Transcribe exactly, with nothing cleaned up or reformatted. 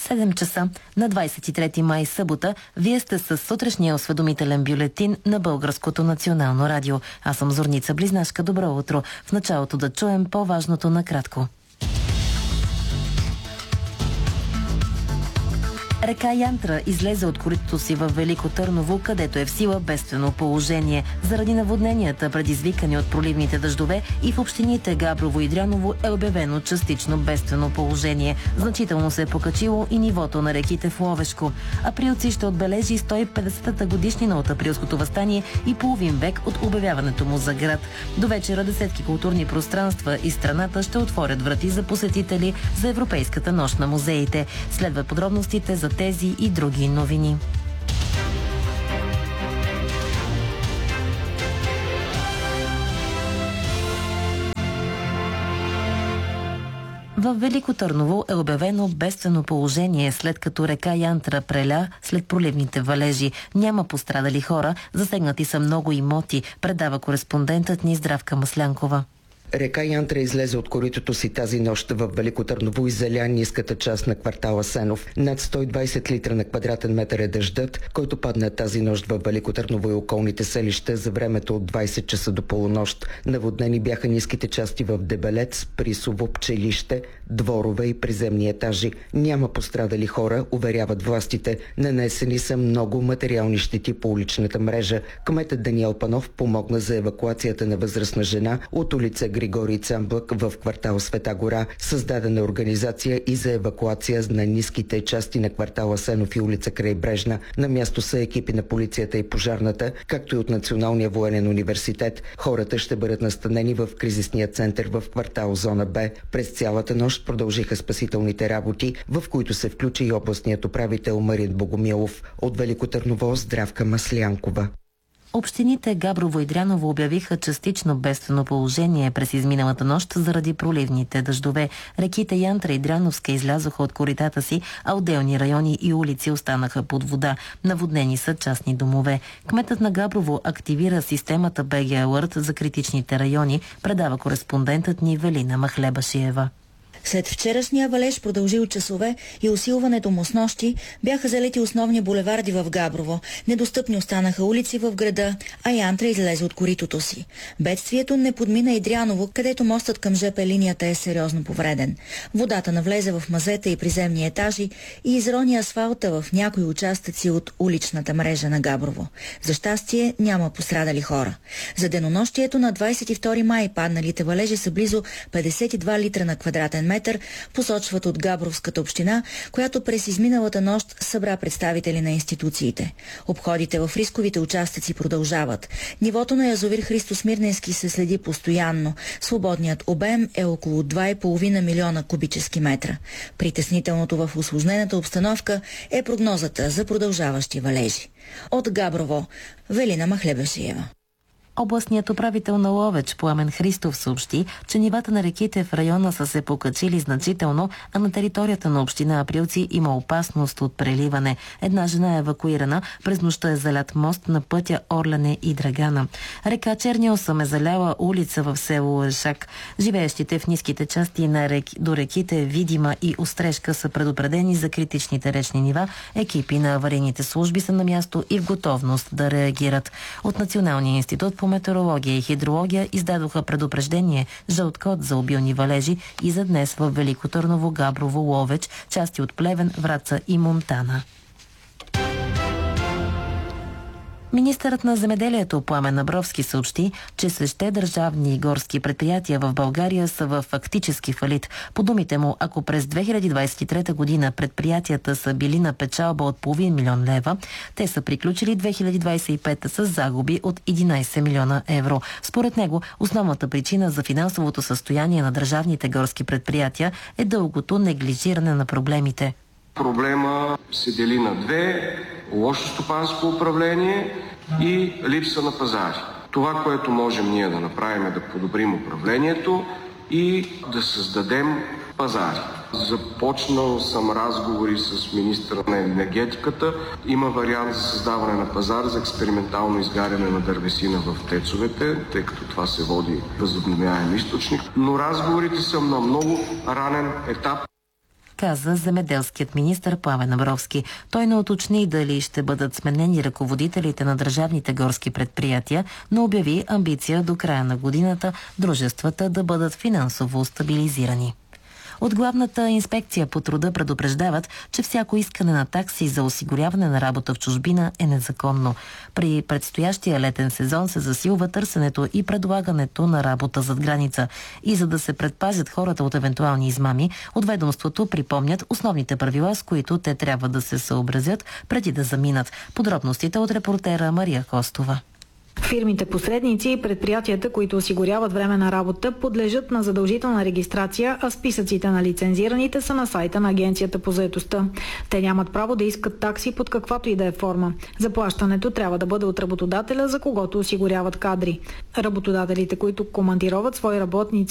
седем часа на двадесет и трети май, събота. Вие сте с сутрешния осведомителен бюлетин на Българското национално радио. Аз съм Зорница Близнашка. Добро утро. В началото да чуем по-важното накратко. Река Янтра излезе от коритото си във Велико Търново, където е в сила бедствено положение. Заради наводненията, предизвикани от проливните дъждове, и в общините Габрово и Дряново е обявено частично бедствено положение. Значително се е покачило и нивото на реките в Ловешко. Априлци ще отбележи сто и петдесетата годишнина от Априлското въстание и половин век от обявяването му за град. До вечера десетки културни пространства из страната ще отворят врати за посетители за Европейската нощ на музеите. Следват подробностите за тези и други новини. Във Велико Търново е обявено бедствено положение, след като река Янтра преля след проливните валежи. Няма пострадали хора, засегнати са много имоти, предава кореспондентът ни Здравка Маслянкова. Река Янтра излезе от коритото си тази нощ в Велико Търново и заля ниската част на квартала Сенов. Над сто и двадесет литра на квадратен метър е дъждът, който падна тази нощ в Велико Търново и околните селища за времето от двадесет часа до полунощ. Наводнени бяха ниските части в Дебелец, Присово, Пчелище, дворове и приземни етажи. Няма пострадали хора, уверяват властите. Нанесени са много материални щети по уличната мрежа. Кметът Даниел Панов помогна за евакуацията на възрастна жена от улица Григорий Цамблък в квартал Света гора. Създадена организация и за евакуация на ниските части на квартала Сенов и улица Крайбрежна. На място са екипи на полицията и пожарната, както и от Националния военен университет. Хората ще бъдат настанени в кризисния център в квартал Зона Б. През цялата нощ продължиха спасителните работи, в които се включи и областният управител Марин Богомилов. От Велико Търново, Здравка Маслянкова. Общините Габрово и Дряново обявиха частично бедствено положение през изминалата нощ заради проливните дъждове. Реките Янтра и Дряновска излязоха от коритата си, а отделни райони и улици останаха под вода. Наводнени са частни домове. Кметът на Габрово активира системата БГ Алърт за критичните райони, предава кореспондентът ни Велина Махлебашиева. След вчерашния валеж, продължил часове, и усилването му с нощи, бяха залети основни булеварди в Габрово. Недостъпни останаха улици в града, а Янтра излезе от коритото си. Бедствието не подмина и Дряново, където мостът към ЖП линията е сериозно повреден. Водата навлезе в мазета и приземни етажи и изрони асфалта в някои участъци от уличната мрежа на Габрово. За щастие няма пострадали хора. За денонощието на двадесет и втори май падналите валежи са близо петдесет и два литра на квадратен метър, посочват от Габровската община, която през изминалата нощ събра представители на институциите. Обходите в рисковите участъци продължават. Нивото на язовир Христо Смирненски се следи постоянно. Свободният обем е около два и половина милиона кубически метра. Притеснителното в усложнената обстановка е прогнозата за продължаващи валежи. От Габрово, Велина Махлебашиева. Областният управител на Ловеч Пламен Христов съобщи, че нивата на реките в района са се покачили значително, а на територията на община Априлци има опасност от преливане. Една жена е евакуирана, през нощта е залят мост на пътя Орляне и Драгана. Река Черни осъм е заляла улица в село Ешак. Живеещите в ниските части на рек... до реките Видима и Острешка са предупредени за критичните речни нива. Екипи на аварийните служби са на място и в готовност да реагират. От Националния институт по метеорология и хидрология издадоха предупреждение жълт код за обилни валежи и за днес в Велико Търново, Габрово, Ловеч, части от Плевен, Враца и Монтана. Министърът на земеделието Пламен Абровски съобщи, че шестте държавни и горски предприятия в България са в фактически фалит. По думите му, ако през две хиляди двадесет и трета година предприятията са били на печалба от половин милион лева, те са приключили две хиляди двадесет и пета с загуби от единадесет милиона евро. Според него, основната причина за финансовото състояние на държавните горски предприятия е дългото неглижиране на проблемите. Проблема се дели на две: лошо стопанско управление и липса на пазари. Това, което можем ние да направим, е да подобрим управлението и да създадем пазари. Започнал съм разговори с министъра на енергетиката. Има вариант за създаване на пазар за експериментално изгаряне на дървесина в тецовете, тъй като това се води възобновяем източник. Но разговорите са на много ранен етап. каза земеделският министър Пламен Абровски. Той не уточни дали ще бъдат сменени ръководителите на държавните горски предприятия, но обяви амбиция до края на годината дружествата да бъдат финансово стабилизирани. От главната инспекция по труда предупреждават, че всяко искане на такси за осигуряване на работа в чужбина е незаконно. При предстоящия летен сезон се засилва търсенето и предлагането на работа зад граница. И за да се предпазят хората от евентуални измами, от ведомството припомнят основните правила, с които те трябва да се съобразят преди да заминат. Подробностите от репортера Мария Костова. Фирмите посредници и предприятията, които осигуряват временна работа, подлежат на задължителна регистрация, а списъците на лицензираните са на сайта на Агенцията по заетостта. Те нямат право да искат такси под каквато и да е форма. Заплащането трябва да бъде от работодателя, за когото осигуряват кадри. Работодателите, които командироват свои работници